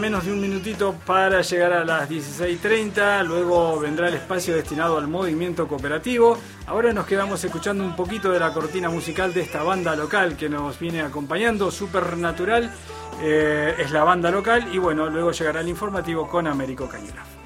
Menos de un minutito para llegar a las 16:30, luego vendrá el espacio destinado al movimiento cooperativo. Ahora nos quedamos escuchando un poquito de la cortina musical de esta banda local que nos viene acompañando, Supernatural, es la banda local, y bueno, luego llegará el informativo con Américo Cañuelas.